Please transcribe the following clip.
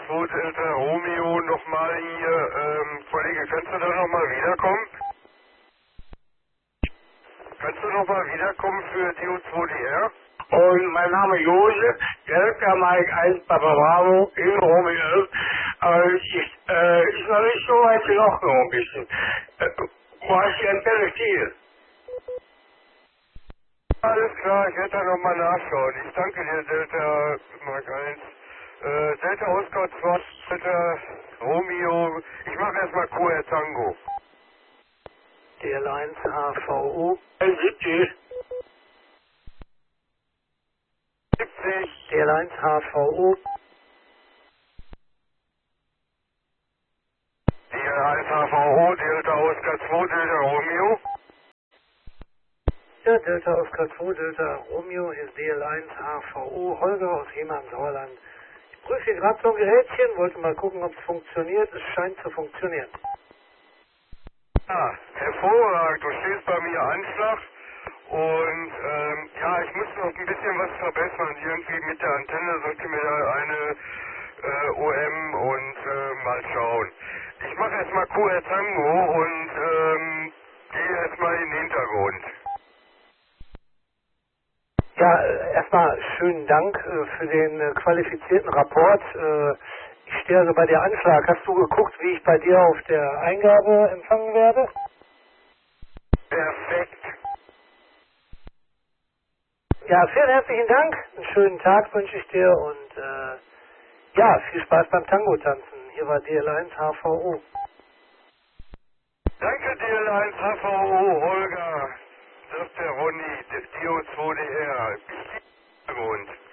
2 Delta Romeo nochmal hier, Kollege, kannst du da nochmal wiederkommen? Kannst du nochmal wiederkommen für DO2DR? Und mein Name Josef, Delta Mike 1 Papa Bravo in Romeo. Ist noch nicht so weit noch ein bisschen. Wo hast du die Antenne Ziel? Alles klar, ich werde da nochmal nachschauen. Ich danke dir, Delta Mike 1. Delta Oscar 2, Delta Romeo. Ich mache erstmal QR Tango. DL1 HVU. 70. 70. DL1 HVU. DL1 HVO, Delta Oscar 2, Delta Romeo. Ja, Delta Oscar 2, Delta Romeo ist DL1 HVU. Holger aus Hema im Sauerland. Ich prüfe hier gerade so ein Gerätchen, wollte mal gucken, ob es funktioniert. Es scheint zu funktionieren. Ah, hervorragend. Du stehst bei mir Anschlag. Und ja, ich muss noch ein bisschen was verbessern. Irgendwie mit der Antenne sollte mir da eine OM und mal schauen. Ich mache erstmal QR Tango und gehe erstmal in den Hintergrund. Ja, erstmal schönen Dank für den qualifizierten Rapport. Ich stehe also bei dir Anschlag. Hast du geguckt, wie ich bei dir auf der Eingabe empfangen werde? Perfekt. Ja, vielen herzlichen Dank. Einen schönen Tag wünsche ich dir und ja, viel Spaß beim Tango-Tanzen. Hier war DL1 HVO. Danke dir, 1 HVO, Holger. Das ist der Ronny, DO2DR. Ich liebe den Hintergrund.